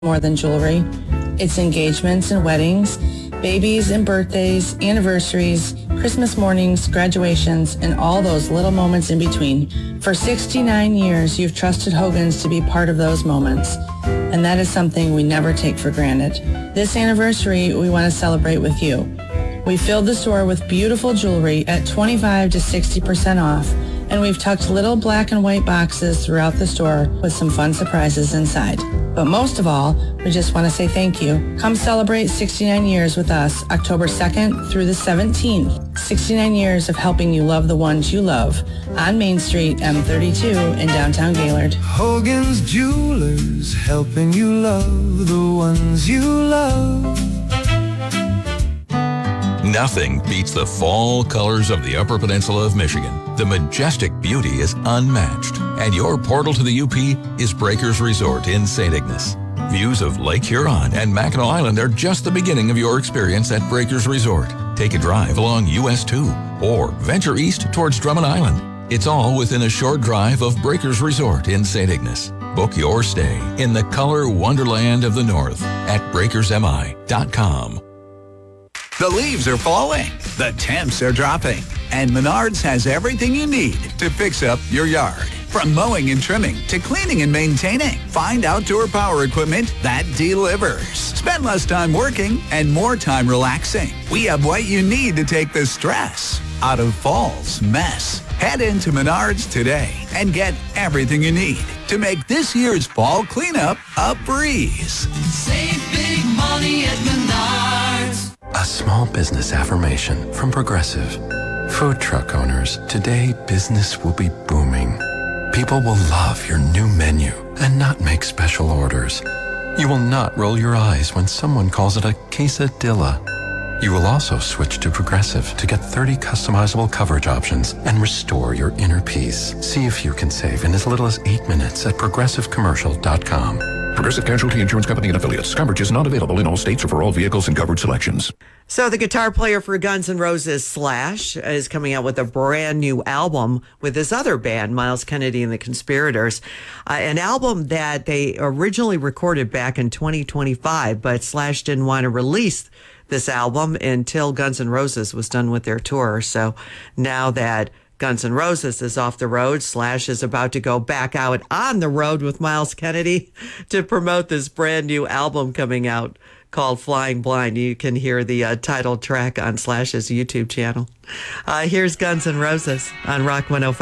more than jewelry. It's engagements and weddings, babies and birthdays, anniversaries, Christmas mornings, graduations, and all those little moments in between. For 69 years, you've trusted Hogan's to be part of those moments, and that is something we never take for granted. This anniversary, we want to celebrate with you. We filled the store with beautiful jewelry at 25 to 60% off, and we've tucked little black and white boxes throughout the store with some fun surprises inside. But most of all, we just want to say thank you. Come celebrate 69 years with us, October 2nd through the 17th. 69 years of helping you love the ones you love on Main Street, M32 in downtown Gaylord. Hogan's Jewelers, helping you love the ones you love. Nothing beats the fall colors of the Upper Peninsula of Michigan. The majestic beauty is unmatched, and your portal to the UP is Breakers Resort in St. Ignace. Views of Lake Huron and Mackinac Island are just the beginning of your experience at Breakers Resort. Take a drive along US 2 or venture east towards Drummond Island. It's all within a short drive of Breakers Resort in St. Ignace. Book your stay in the color wonderland of the North at breakersmi.com. The leaves are falling, the temps are dropping, and Menards has everything you need to fix up your yard. From mowing and trimming to cleaning and maintaining, find outdoor power equipment that delivers. Spend less time working and more time relaxing. We have what you need to take the stress out of fall's mess. Head into Menards today and get everything you need to make this year's fall cleanup a breeze. Save big money at Menards. A small business affirmation from Progressive. Food truck owners, today business will be booming. People will love your new menu and not make special orders. You will not roll your eyes when someone calls it a quesadilla. You will also switch to Progressive to get 30 customizable coverage options and restore your inner peace. See if you can save in as little as 8 minutes at progressivecommercial.com. Progressive Casualty Insurance Company and Affiliates. Coverage is not available in all states or for all vehicles and coverage selections. So the guitar player for Guns N' Roses, Slash, is coming out with a brand new album with his other band, Miles Kennedy and the Conspirators. An album that they originally recorded back in 2025, but Slash didn't want to release this album until Guns N' Roses was done with their tour. So now that Guns N' Roses is off the road, Slash is about to go back out on the road with Miles Kennedy to promote this brand new album coming out called Flying Blind. You can hear the title track on Slash's YouTube channel. Here's Guns N' Roses on Rock 105.